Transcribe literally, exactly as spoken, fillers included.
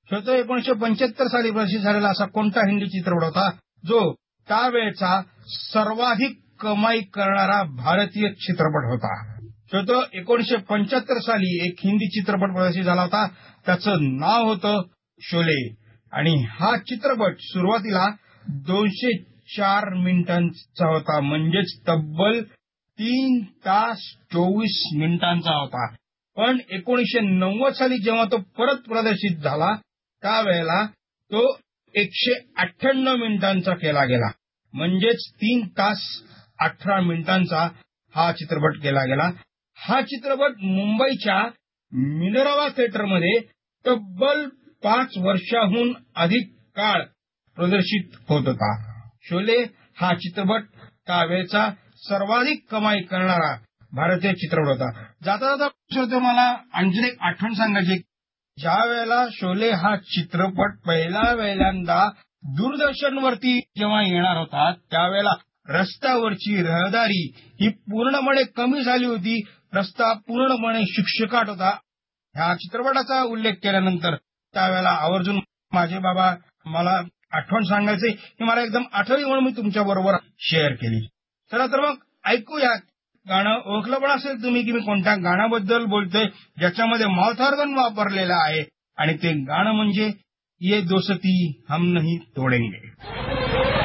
तर तो एकोणीशे पंच्याहत्तर साली प्रदर्शित झालेला असा कोणता हिंदी चित्रपट होता जो त्यावेळचा सर्वाधिक कमाई करणारा भारतीय चित्रपट होता? तर तो एकोणीशे पंच्याहत्तर साली एक हिंदी चित्रपट प्रदर्शित झाला होता. त्याचं नाव होतं शोले. आणि हा चित्रपट सुरुवातीला दोनशे चार मिनिटांचा होता, म्हणजेच तब्बल तीन तास चोवीस मिनिटांचा होता. पण एकोणीशे नव्वद साली जेव्हा तो परत प्रदर्शित झाला त्यावेळेला तो एकशे अठ्ठ्याण्णव मिनिटांचा केला गेला, म्हणजेच तीन तास अठरा मिनिटांचा हा चित्रपट केला गेला. हा चित्रपट मुंबईच्या मिनर्वा थिएटरमध्ये तब्बल पाच वर्षाहून अधिक काळ प्रदर्शित होत होता. शोले हा चित्रपट त्यावेळेचा सर्वाधिक कमाई करणारा भारतीय चित्रपट होता. जाता जाता मला आणखी एक आठवण सांगायची. ज्या वेळेला शोले हा चित्रपट पहिल्या वेळेल्यांदा दूरदर्शनवरती जेव्हा येणार होता त्यावेळेला रस्त्यावरची रहदारी ही पूर्णपणे कमी झाली होती. रस्ता पूर्णपणे शुकशुकाट होता. ह्या चित्रपटाचा उल्लेख केल्यानंतर त्यावेळेला आवर्जून माझे बाबा मला आठवण सांगायचे की मला एकदम आठवली म्हणून मी तुमच्या बरोबर शेअर केली. चला तर मग ऐकूया गाणं. ओळखलं पण असेल तुम्ही की मी कोणत्या गाण्याबद्दल बोलतोय, ज्याच्यामध्ये माउथ ऑर्गन वापरलेलं आहे. आणि ते गाणं म्हणजे ये दोस्ती हम नहीं तोडेंगे.